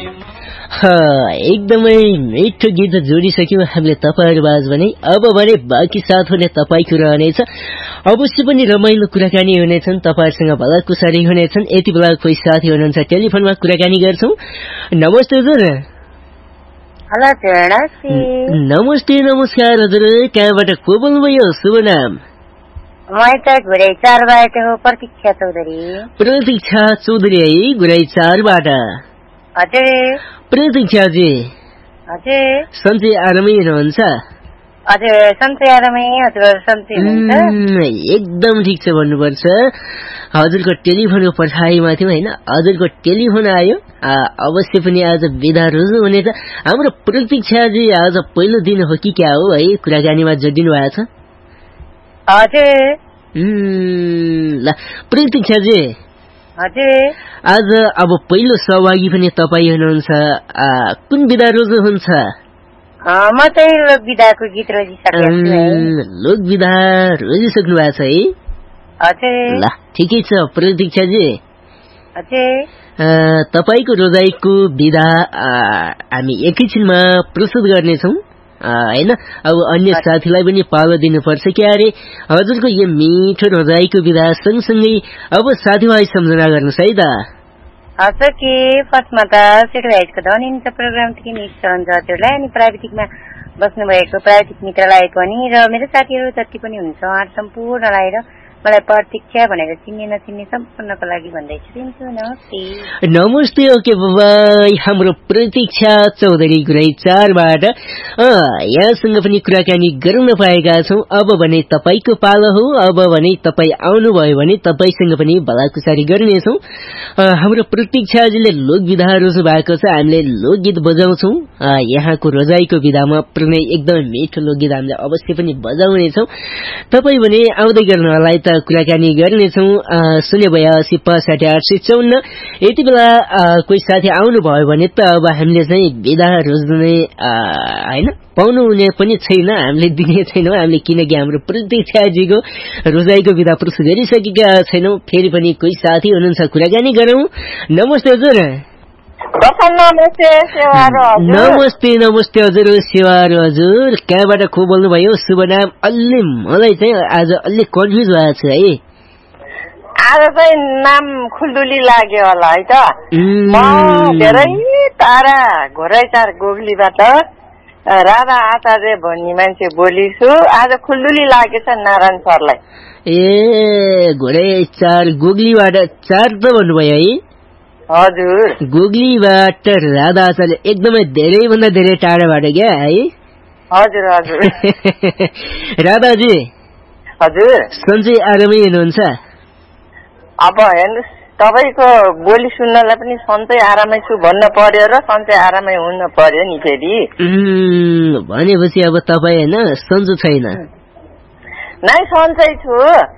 एकदमै मिठो गीत जोडिसक्यौँ हामीले तपाईँहरूबाज भने। अब भने बाँकी साथहरूले तपाईँको रहनेछ। अवश्य पनि रमाइलो कुराकानी हुनेछन्, तपाईँहरूसँग भलाकुसारी हुनेछन्। यति बेला कोही साथी हुनुहुन्छ, टेलिफोनमा कुराकानी गर्छौँ। नमस्ते हजुर। नमस्ते नमस्कार हजुर, कहाँबाट को बोल्नुभयो? शुभ नाम? प्रतीक्षा चौधरी। प्रतीक्षा चौधरी है, गुराई 4 बाट। हजुर। प्रतीक्षाजी हजुर, सन्चै आरामै हुनुहुन्छ? हजुर सन्चै आरामै। हजुर सन्चै हुनुहुन्छ? एकदम ठिक छ भन्नुपर्छ। हजुरको टेलिफोनको पठाइमा थियो होइन, हजुरको टेलिफोन आयो। अवश्य पनि आज बिदा रुजु हुनेछ। हाम्रो प्रतीक्षाजी आज पहिलो दिन हो कि क्या हो है कुराकानीमा जोडिनु भएको छ? हजुर। ल प्रतीक्षाजी, हजुर आज अब पहिलो सहभागी पनि तपाईँ हुनुहुन्छ। कुन विधा रोज्नु हुन्छ? म चाहिँ लोक विधाको गीत रोजिसकेको छु। लोक विधा रोजिसक्नु भएको छ है? हजुर। ल ठिकै छ प्रतीक्षाजी। हजुर। तपाईको रोजाइको विधा हामी एकैछिनमा प्रस्तुत गर्नेछौँ हैन। अब अन्य साथीलाई पनि पालो दिनुपर्छ क्या अरे। हजुरको यो मिठो रोजाइको विधा सँगसँगै अब साथीभाइ सम्झना गर्नुहोस् है त। हजुर के फर्स्टमा त सेटेलाइटको धनिन्छ प्रोग्रामदेखि निस्क हुन्छ हजुरलाई, अनि प्राविधिकमा बस्नुभएको प्राविधिक मित्रलाई पनि र मेरो साथीहरू जति पनि हुन्छ उहाँ सम्पूर्णलाई र मलाई प्रतीक्षा भनेर चिन्ने नचिन्ने सम्पूर्णको लागि भन्दैछु। नमस्ते। नमस्ते। Okay bye-bye. हाम्रो प्रतीक्षा चौधरी गुराई 4 बाट यहाँसँग पनि कुराकानी गर्न पाएका छौँ। अब भने तपाईँको पालो हो। अब भने तपाईँ आउनुभयो भने तपाईँसँग पनि भलाकुसारी गर्नेछौँ। हाम्रो प्रतीक्षाजीले लोकविधा रोज्नु भएको छ। हामीले लोकगीत बजाउँछौँ। यहाँको रोजाइको विधामा प्रणय एकदमै मिठो लोकगीत हामीले अवश्य पनि बजाउनेछौँ। तपाईँ भने आउँदै गर्नलाई त कुराकानी गर्नेछौँ। 0826560 यति बेला कोही साथी आउनुभयो भने त अब हामीले चाहिँ विधा रोज्ने हैन पाउनु हुने पनि छैन, हामीले दिने छैनौँ हामीले, किनकि हाम्रो प्रतीक्षाजीको रोजाइको विधा प्रस्तुत गरिसकेका छैनौँ। फेरि पनि कोही साथी हुनुहुन्छ, कुराकानी गरौँ। नमस्ते हजुर। नमस्ते नमस्ते हजुर। सेवार हजुर, कहाँबाट को बोल्नुभयो? शुभ नाम? अलि मलाई चाहिँ आज अलि कन्फ्युज भएको छ है। आज चाहिँ नाम खुल्दुली लाग्यो होला है त। म धेरै तारा घोराइचार गोगलीबाट राधा आचार्य भन्ने मान्छे बोलिछु। आज खुल्दुली लागेछ नारायण सरलाई। ए घोराइचार गोगलीबाट 4 त भन्नुभयो है? हजुर। गोगलीबाट राधा आचार्य एकदमै धेरैभन्दा धेरै टाढाबाट क्या है? हजुर हजुर। राधाजी। हजुर। सन्चै आरामै हुनुहुन्छ? अब हेर्नुहोस्, तपाईँको बोली सुन्नलाई पनि सन्चै आरामै छु भन्न पर्यो र सन्चै आरामै हुन पर्यो नि फेरि। भनेपछि अब तपाईँ होइन सन्चो छैन? नै सन्चै छु।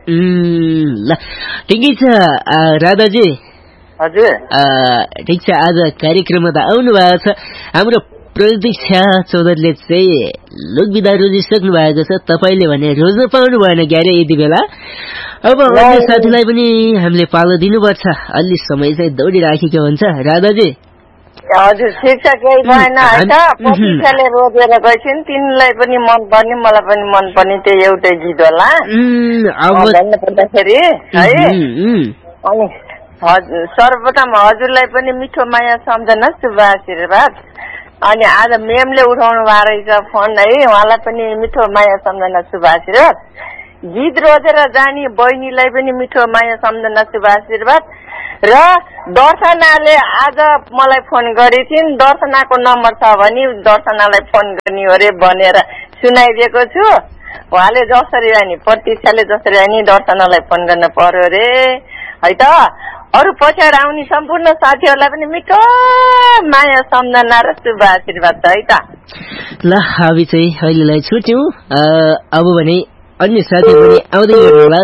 ल ठिकै छ राधाजी। हजुर। ठिक छ, आज कार्यक्रममा त आउनु भएको छ। हाम्रो प्रतीक्षा चौधरीले चाहिँ लोकविधा रोजिसक्नु भएको छ। तपाईँले भने रोज्न पाउनु भएन क्यारे यति बेला। अब अन्य साथीलाई पनि हामीले पालो दिनुपर्छ। अलि समय चाहिँ दौडिराखेको हुन्छ राधाजी। हजुर ठिक छ, केही भएन है त। प्रतीक्षाले रोजेर गएछन्, तिमीलाई पनि मनपर्ने मलाई पनि मनपर्ने त्यही एउटै गीत होला भन्नुपर्दाखेरि है। अनि सर्वप्रथम हजुरलाई पनि मिठो माया सम्झना शुभ आशीर्वाद। अनि आज मेमले उठाउनु भएको रहेछ फोन है, उहाँलाई पनि मिठो माया सम्झना शुभ आशीर्वाद। गीत रोजेर जाने बहिनीलाई पनि मिठो माया सम्झना शुभ आशीर्वाद। र दर्शनाले आज मलाई फोन गरेथिन्, दर्शनाको नम्बर छ भने दर्शनालाई फोन गर्ने अरे भनेर सुनाइदिएको छु। उहाँले जसरी आनी प्रतीक्षाले जसरी आनी दर्शनालाई फोन गर्न पर्यो अरे है त। अरू पछाडि आउने सम्पूर्ण साथीहरूलाई पनि मिठो माया सम्झना र शुभ आशीर्वाद है त। ल हामी चाहिँ अहिलेलाई छुट्यौँ। अब भने अन्य साथी पनि आउँदै गर्नुहोला।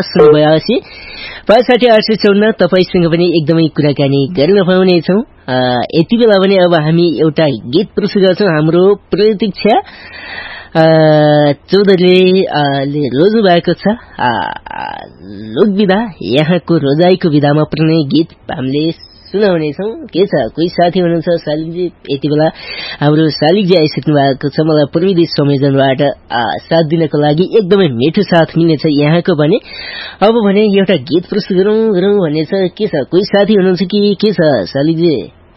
0826560 तपाईसँग पनि एकदमै कुराकानी गर्न पाउनेछौँ। यति बेला भने अब हामी एउटा गीत प्रस्तुत गर्छौँ। हाम्रो प्रतीक्षा चौधरीले रोज्नु भएको छ लोकविधा। यहाँको रोजाइको विधामा पर्ने गीत हामीले सुनाउनेछौँ। के छ कोही साथी हुनुहुन्छ शालिगजी? यति बेला हाम्रो शालिगजी आइसक्नु भएको छ। मलाई प्रविधि संयोजनबाट साथ दिनको लागि एकदमै मिठो साथ मिल्नेछ यहाँको भने। अब भने एउटा गीत प्रस्तुत गरौँ भन्ने छ। के छ कोही साथी हुनुहुन्छ कि के छ शालिगजी?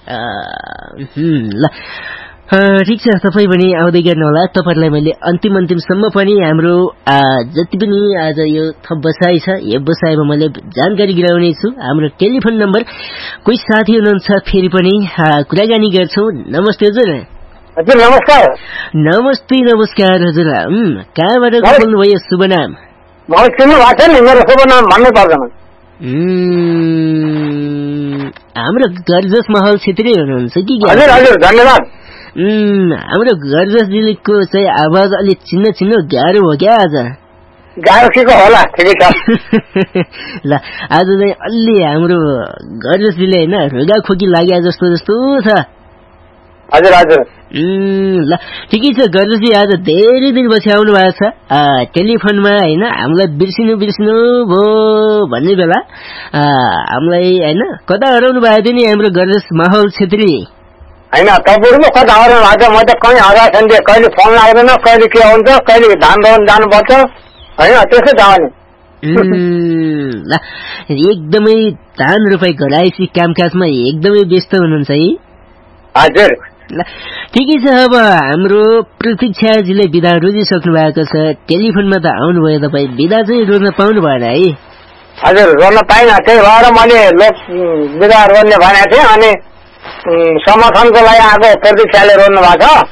ल ठिक छ, तपाईँ पनि आउँदै गर्नुहोला। तपाईँहरूलाई मैले अन्तिमसम्म पनि हाम्रो जति पनि आज यो थप बसाइ छ यो बसाइमा मैले जानकारी गराउने छु। हाम्रो टेलिफोन नम्बर कोही साथी हुनुहुन्छ फेरि पनि कुराकानी गर्छौँ। नमस्ते हजुर। हजुर नमस्कार। नमस्कार हजुर। कहाँबाट बोल्नुभयो? शुभ नाम? मेरो शुभ नाम भन्नु पर्दैन। हाम्रो गर्जस महल छेत्री हुनुहुन्छ कि? हजुर हजुर धन्यवाद। हाम्रो गर्जसजीको चाहिँ आवाज अलि चिन्न गाह्रो हो क्या आज? गाह्रो के को होला? ल आज चाहिँ अलि हाम्रो गर्जसजीले होइन रोगा खोकी लाग्यो जस्तो छ। हजुर हजुर। ल ठिकै छ गर्जसजी, आज धेरै दिनपछि आउनु भएको छ टेलिफोनमा होइन। हामीलाई बिर्सिनु भो भन्ने बेला हामीलाई होइन कता हराउनु भएको थियो नि हाम्रो गर्जस महल छेत्री? होइन तपाईँहरू कता हराउनु भएको छ? म त कहीँ हराएछन्, कहिले फोन लाग्दैन, कहिले के हुन्छ, कहिले धान रोप्न जानुपर्छ होइन, त्यसै जाने। ल एकदमै धान रोपाई घराइसी कामकाजमा एकदमै व्यस्त हुनुहुन्छ है? हजुर। ल ठिकै छ। अब हाम्रो प्रतीक्षाजीले बिदा रोजिसक्नु भएको छ। टेलिफोनमा त आउनुभयो तपाईँ, बिदा चाहिँ रोज्न पाउनु भएन है? हजुर रोज्न पाइनँ, त्यही भएर मैले लोक बिदा रोज्ने भनेको थिएँ। अनि समर्थनको लागि आएको प्रतीक्षाले रोज्नु भएको छ।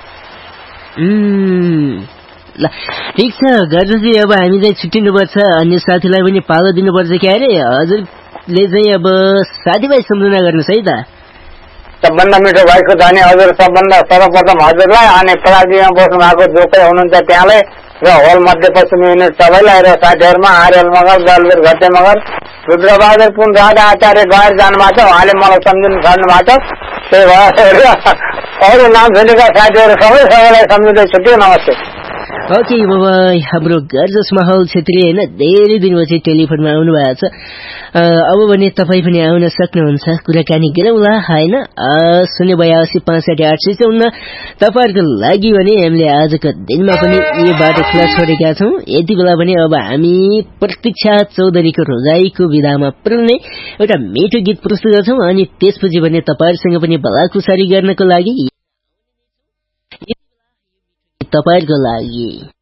ल ठिक छ गर्जसजी, अब हामी चाहिँ छुट्टिनुपर्छ। अन्य साथीलाई पनि पालो दिनुपर्छ क्या अरे। हजुरले चाहिँ अब साथीभाइ सम्झना गर्नुहोस् है त। सबभन्दा मिठो भाइको जाने हजुर, सबभन्दा सर्वप्रथम हजुरलाई, अनि प्राजीमा बस्नु भएको जो कोही हुनुहुन्छ त्यहाँलाई, र होल मध्यपश्चिमी युनिट सबैलाई, र साथीहरूमा आर्यल मगर, दलवीर घटे मगर, रुद्रबहादुर पुन राजा आचार्य गएर जानुभएको छ, उहाँले मलाई सम्झिनु छाड्नु भएको छ। त्यही भएर अरू नाम छुटेका साथीहरू सबैलाई सम्झिँदै छुट्यो। नमस्ते। Okay bye-bye. हाम्रो गर्जस महल छेत्री होइन धेरै दिनपछि टेलिफोनमा आउनु भएको छ। अब भने तपाईँ पनि आउन सक्नुहुन्छ, कुराकानी गरौँला होइन। 0826560 तपाईँहरूको लागि भने हामीले आजको दिनमा पनि यो बाटो खुला छोडेका छौँ। यति बेला पनि अब हामी प्रतीक्षा चौधरीको रोजाइको विधामा पुर्ने एउटा मिठो गीत प्रस्तुत गर्छौँ। अनि त्यसपछि भने तपाईँहरूसँग पनि भलाकुसारी गर्नको लागि तपाईँहरूको लागि